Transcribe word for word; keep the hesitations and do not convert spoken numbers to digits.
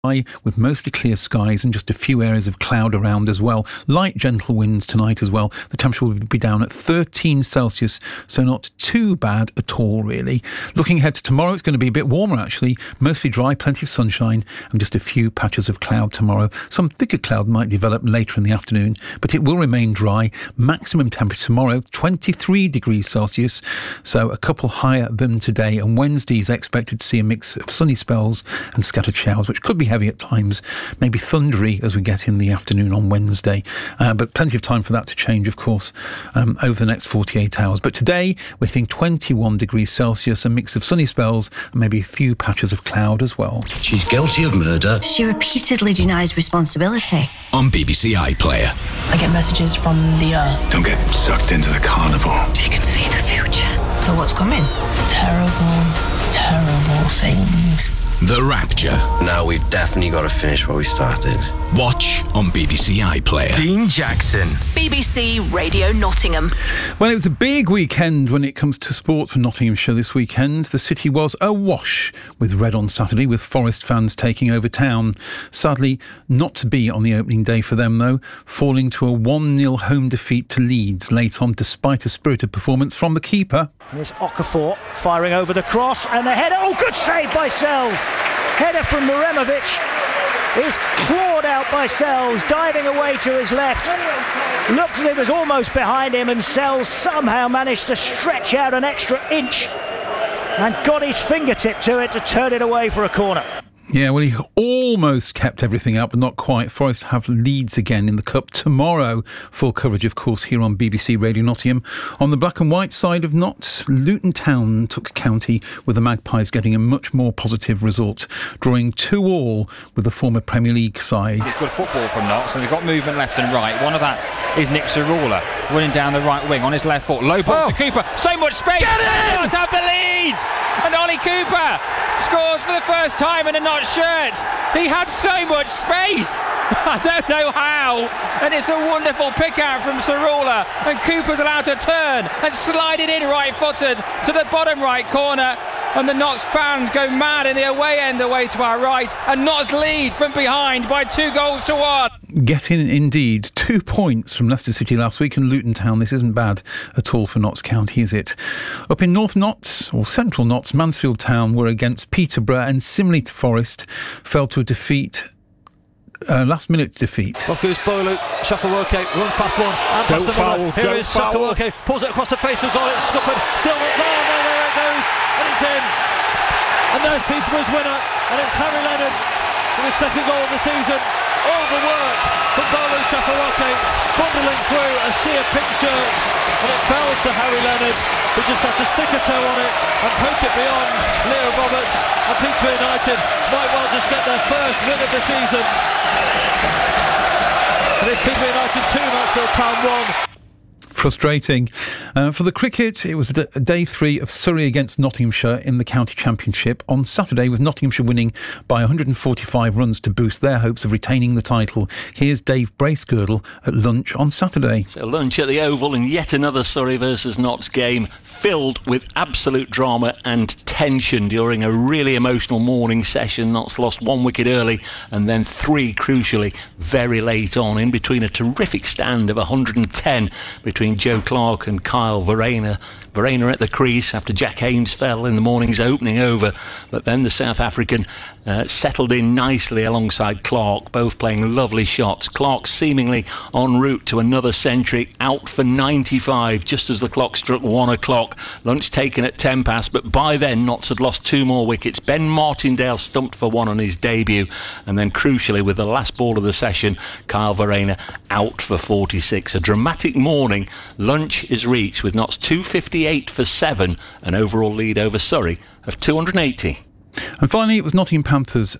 with mostly clear skies and just a few areas of cloud around as well. Light gentle winds tonight as well. The temperature will be down at thirteen Celsius, so not too bad at all really. Looking ahead to tomorrow, it's going to be a bit warmer actually. Mostly dry, plenty of sunshine and just a few patches of cloud tomorrow. Some thicker cloud might develop later in the afternoon, but it will remain dry. Maximum temperature tomorrow, twenty-three degrees Celsius, so a couple higher than today. And Wednesday is expected to see a mix of sunny spells and scattered showers, which could be heavy at times, maybe thundery as we get in the afternoon on Wednesday. Uh, but plenty of time for that to change, of course, um, over the next forty-eight hours. But today, we're hitting twenty-one degrees Celsius, a mix of sunny spells and maybe a few patches of cloud as well. She's guilty of murder. She repeatedly denies responsibility. On B B C iPlayer. I get messages from the Earth. Don't get sucked into the carnival. You can see the future. So what's coming? Terrible, terrible things. The Rapture. Now we've definitely got to finish what we started. Watch on B B C iPlayer. Dean Jackson. B B C Radio Nottingham. Well, it was a big weekend when it comes to sport for Nottinghamshire this weekend. The city was awash with red on Saturday, with Forest fans taking over town. Sadly, not to be on the opening day for them, though, falling to a one nil home defeat to Leeds late on, despite a spirited performance from the keeper. Here's Okafor firing over the cross, and the header. Oh, good save by Sells. Header from Muremovic is clawed out by Sells, diving away to his left. Looked as if it was almost behind him, and Sells somehow managed to stretch out an extra inch and got his fingertip to it to turn it away for a corner. Yeah, well, he almost kept everything up, but not quite. Forest have Leeds again in the Cup tomorrow. Full coverage, of course, here on B B C Radio Nottingham. On the black and white side of Notts, Luton Town took County, with the Magpies getting a much more positive result, drawing two all with the former Premier League side. It's good football from Notts, and they've got movement left and right. One of that is Nick Sarula running down the right wing on his left foot. Low ball oh. to Cooper. So much space. Get in! Notts have the lead! And Ollie Cooper scores for the first time in a Notts shirt. He had so much space. I don't know how. And it's a wonderful pick out from Sarula. And Cooper's allowed to turn and slide it in right footed to the bottom right corner. And the Notts fans go mad in the away end away to our right. And Notts lead from behind by two goals to one. Getting indeed two points from Leicester City last week and Luton Town. This isn't bad at all for Notts County, is it? Up in North Notts, or Central Notts, Mansfield Town were against Peterborough, and similarly to Forest, fell to a defeat. Uh, last minute defeat. Off goes Bolu, Shafawoke runs past one and past don't another. foul, Here is Shafawoke, pulls it across the face of goal, it's scuppered, still not there, there, there it goes, and it's in. And there's Peterborough's winner, and it's Harry Leonard with his second goal of the season. All the work from Bolu Shafawoke, bundling through a sea of pink shirts, and it fell to Harry Leonard, who just had to stick a toe on it and poke it beyond Leo Roberts, and Peterborough United might well just get their first win of the season. And it's Peterborough United two, Mansfield Town one. Frustrating. Uh, for the cricket, it was d- day three of Surrey against Nottinghamshire in the county championship on Saturday, with Nottinghamshire winning by one hundred forty-five runs to boost their hopes of retaining the title. Here's Dave Bracegirdle at lunch on Saturday. So lunch at the Oval, and yet another Surrey versus Notts game filled with absolute drama and tension during a really emotional morning session. Notts lost one wicket early and then three, crucially, very late on, in between a terrific stand of one hundred ten between Joe Clarke and Kyle Verreynne. Verreynne at the crease after Jack Haynes fell in the morning's opening over, but then the South African uh, settled in nicely alongside Clarke, both playing lovely shots. Clarke seemingly en route to another century, out for ninety-five just as the clock struck one o'clock. Lunch taken at ten past, but by then Notts had lost two more wickets. Ben Martindale stumped for one on his debut, and then crucially with the last ball of the session, Kyle Verreynne out for forty-six. A dramatic morning. Lunch is reached with Notts two fifty-eight for seven, an overall lead over Surrey of two hundred eighty. And finally, it was Nottingham Panthers